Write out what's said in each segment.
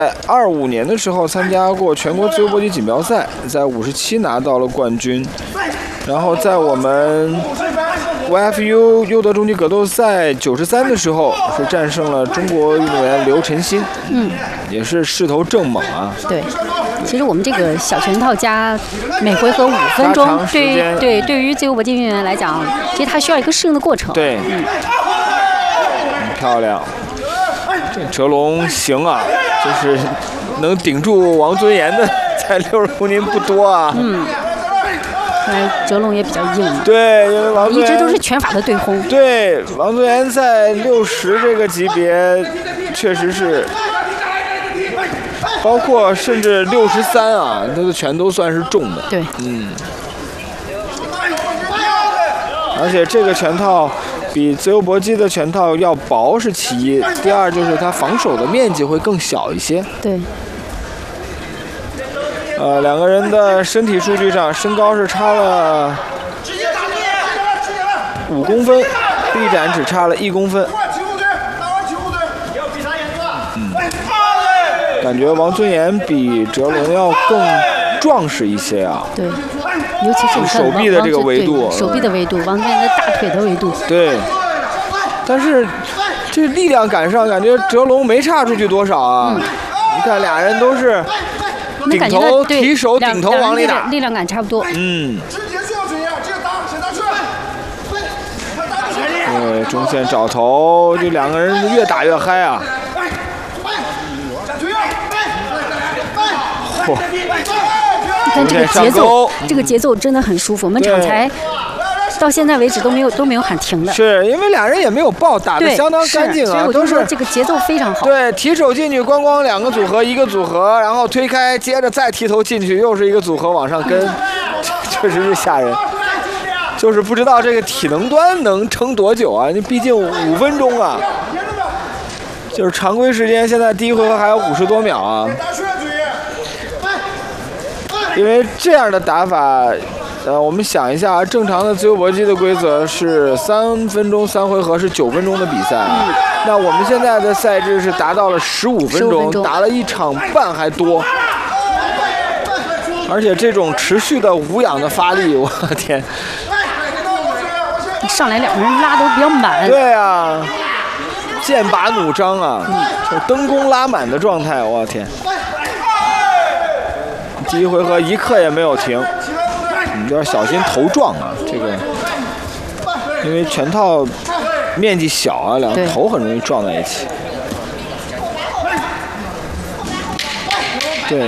在25年的时候参加过全国自由搏击锦标赛，在57拿到了冠军。然后在我们 YFU 优德终极格斗赛93的时候，是战胜了中国运动员刘晨曦，也是势头正猛啊。 对，其实我们这个小拳套加每回合5分钟，对于自由搏击运动员来讲，其实它需要一个适应的过程。 对，很漂亮。这哲龙行啊，就是能顶住王尊严的，在60公斤不多啊。 看来哲龙也比较硬。 对，因为王尊严一直都是拳法的对轰。 对，王尊严在60这个级别，确实是，包括甚至63啊，他的拳都算是重的。 对， 而且这个拳套比自由搏击的拳套要薄是其一，第二就是它防守的面积会更小一些。 对。 两个人的身体数据上，身高是差了5公分，臂展只差了1公分。感觉王尊严比哲龙要更壮实一些啊。 对，尤其是手臂的这个维度， 手臂的维度，王尊严的大腿的维度。 对，但是这力量感上感觉哲龙没差出去多少啊。你看俩人都是顶头提手，顶头往里打， 力量感差不多。 对，中线找头，这两个人越打越嗨啊。 你看这个节奏，这个节奏真的很舒服。我们场裁到现在为止都没有喊停的。 是因为俩人也没有爆，打得相当干净啊， 所以我就说这个节奏非常好。 对，提手进去，咣咣2个组合，1个组合，然后推开，接着再提头进去，又是1个组合往上跟，确实是吓人。就是不知道这个体能端能撑多久啊？你毕竟5分钟啊，就是常规时间，现在第一回合还有50多秒啊。因为这样的打法，我们想一下，正常的自由搏击的规则是3分钟3回合是9分钟的比赛，那我们现在的赛制是达到了15分钟，打了1场半还多，而且这种持续的无氧的发力，我的天！ 上来两个人拉都比较满。 对啊，剑拔弩张啊，就是灯弓拉满的状态，我的天！第一回合1刻也没有停，你要小心头撞啊！这个，因为拳套面积小啊，两个头很容易撞在一起。对，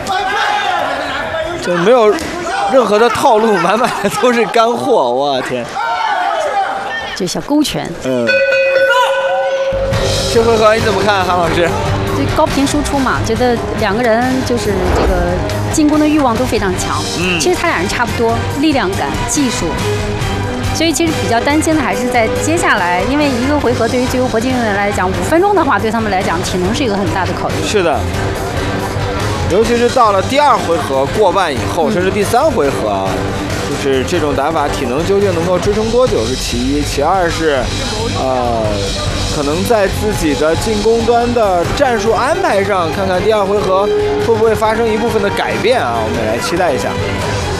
就没有任何的套路，满满的都是干货，我的天！ 这小勾拳。 这回合你怎么看，韩老师？ 这高频输出嘛，觉得两个人就是这个进攻的欲望都非常强。其实他俩人差不多，力量感、技术。所以其实比较担心的还是在接下来，因为1个回合对于自由搏击运动员来讲，5分钟的话，对他们来讲体能是一个很大的考虑。 是的，尤其是到了第2回合过半以后，甚至第3回合啊，就是这种打法体能究竟能够支撑多久是其一，其二是可能在自己的进攻端的战术安排上，看看第2回合会不会发生一部分的改变啊，我们也来期待一下。